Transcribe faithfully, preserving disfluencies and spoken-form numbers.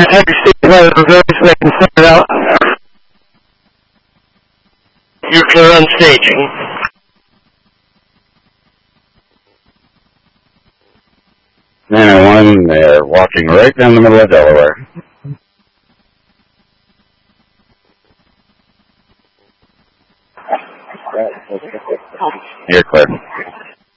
Have your stage weather reserved so they can send it out. You're clear on staging. nine oh one, they're walking right down the middle of Delaware. You're clear.